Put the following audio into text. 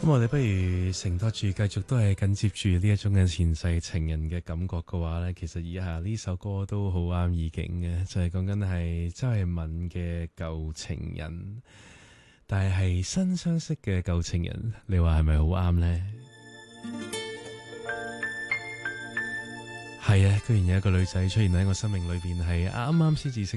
咁我哋不如承托住繼續都係緊接住呢一種嘅前世情人嘅感覺嘅話呢，其實以下呢首歌都好啱意境嘅，就係講緊係周慧敏嘅舊情人，但係新相識嘅舊情人，你話係咪好啱呢？係啊，居然有一個女仔出現喺我生命裏邊，係啱啱先至識